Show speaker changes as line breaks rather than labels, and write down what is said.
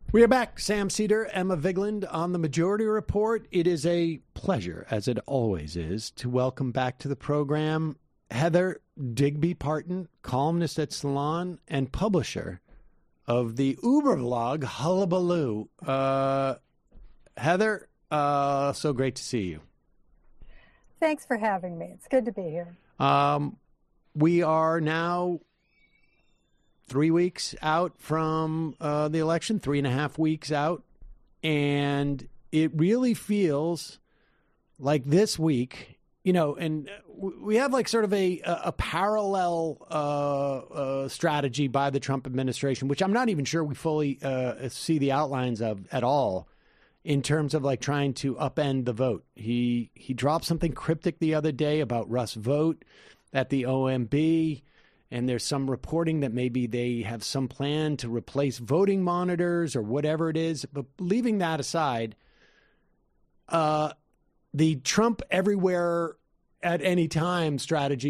We are back. Sam Cedar, Emma Vigeland on the Majority Report. It is a pleasure, as it always is, to welcome back to the program Heather Digby Parton, columnist at Salon and publisher of the Uber vlog Hullabaloo. Heather, so great to see you.
Thanks for having me. It's good to be here.
We are now 3 weeks out from the election, 3.5 weeks out, and it really feels like this week, and we have like sort of a parallel strategy by the Trump administration, which I'm not even sure we fully see the outlines of at all in terms of like trying to upend the vote. He dropped something cryptic the other day about Russ Vote at the OMB. And there's some reporting that maybe they have some plan to replace voting monitors or whatever it is. But leaving that aside, the Trump everywhere at any time strategy